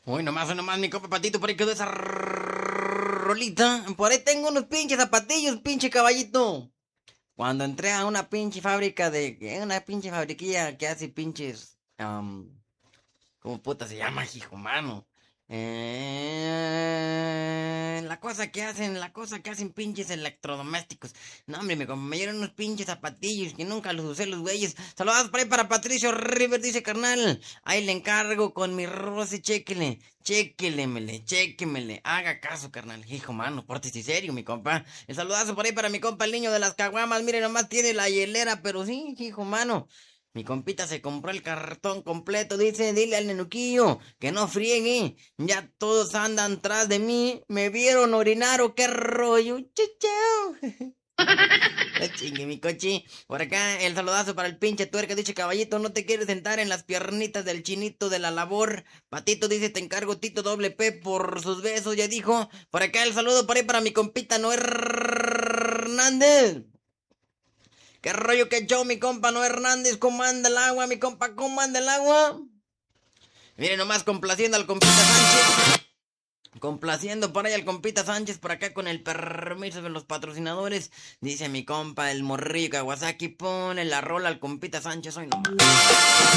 Hoy nomás, mi compa Patito, por ahí quedó esa rolita. Por ahí tengo unos pinches zapatillos, pinche caballito. Cuando entré a una pinche fábrica una pinche fabriquilla que hace pinches... ¿cómo puta se llama, hijo mano? La cosa que hacen pinches electrodomésticos. No, hombre, me dieron unos pinches zapatillos que nunca los usé los güeyes. Saludos por ahí para Patricio River, dice carnal. Ahí le encargo con mi roce, chéquele. Chéquemele. Haga caso, carnal. Hijo mano, pórtese serio, mi compa. El saludazo por ahí para mi compa, el niño de las caguamas. Mire, nomás tiene la hielera, pero sí, hijo mano. Mi compita se compró el cartón completo, dice, dile al nenuquillo que no friegue. Ya todos andan tras de mí, me vieron orinar o qué rollo. Chao. Chingue mi cochi. Por acá el saludazo para el pinche tuerca, dice caballito, no te quieres sentar en las piernitas del chinito de la labor. Patito dice, te encargo Tito doble P por sus besos, ya dijo. Por acá el saludo por ahí para mi compita Noé Hernández. ¿Qué rollo que yo, mi compa No Hernández? ¿Cómo anda el agua, mi compa? ¿Cómo anda el agua? Miren nomás complaciendo al compita Sánchez. Complaciendo por ahí al compita Sánchez por acá con el permiso de los patrocinadores. Dice mi compa el morrillo Kawasaki, pone la rola al compita Sánchez hoy nomás.